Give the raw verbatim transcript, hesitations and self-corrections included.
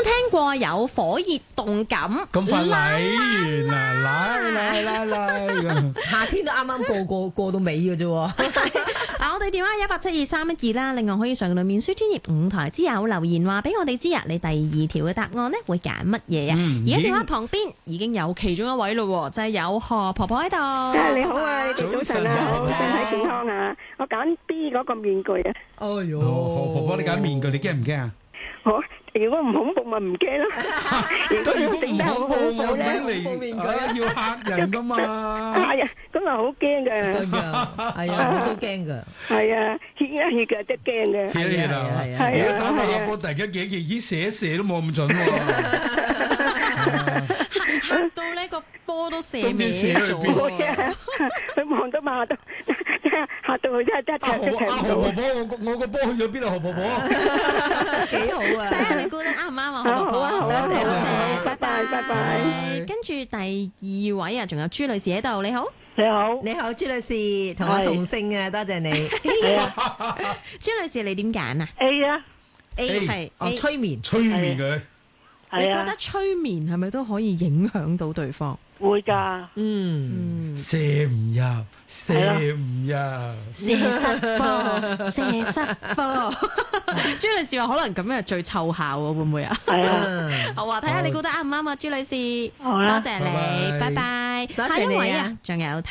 聽過有火熱動感？ 咁快嚟完啦，嚟嚟嚟嚟！ 夏天都啱啱過過過到尾嘅啫喎。 嗱，我哋電話一八七二三一二啦，另外可以上到面書專業五台之友留言話俾我哋知啊，你第二條嘅答案呢會揀乜嘢啊？而家電話旁邊已經有其中一位咯，就係有何婆婆喺度。 你好啊，你哋早晨啊， 早晨身體健康啊！我揀 B 嗰個面具啊。 哎呦， 何婆婆你揀面具，你驚唔驚啊？ 我如果唔恐怖咪唔驚咯。如果如果唔整得好恐怖，我恐怖整咧， 嚟啊要嚇人噶嘛。 係啊，咁啊好驚驚㗎。 㗎，係啊，我都驚㗎。 係啊，血一血嘅真驚嘅。 係啊係啊係啊係啊而家打下下波，突然間幾幾咦射一射都冇咁準喎。 嚇到呢個波都射歪都唔知射去邊咗會啊，佢望都望到，嚇到佢真係真阿係踢何阿何唔到。 婆婆，我我個波去咗邊啊？何婆婆， 幾好睇下啊！ 你估得啱唔啱啊？何婆好啊好婆， 啊， 多謝多好啊謝， 拜拜拜拜。 跟住第二位啊，仲有朱女士喺度，你好， 你好， 你好，朱女士，同我同姓啊，多謝你。 係啊朱女士你點揀啊 A 啊， ？A 係哦， A， 催眠。 催眠佢。 你覺係啊得，催眠係咪都可以影響到對方？ 會㗎。 嗯， 嗯， 射唔入，射唔入。 射失波，射失波。朱女士話可能咁樣係最湊效喎，會唔會啊？ 係啊， 嗯好啊，睇下你估得啱唔啱啊，朱女士。 好啦多謝你，拜拜拜。 多謝下一位你啊啊，仲有